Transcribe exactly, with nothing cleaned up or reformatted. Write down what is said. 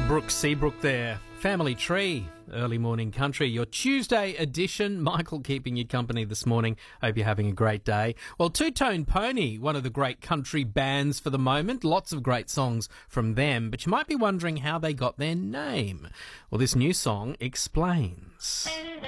Brooke Seabrook there. Family Tree, early morning country, your Tuesday edition. Michael keeping you company this morning. Hope you're having a great day. Well, Two Tone Pony, one of the great country bands for the moment. Lots of great songs from them, but you might be wondering how they got their name. Well, this new song explains.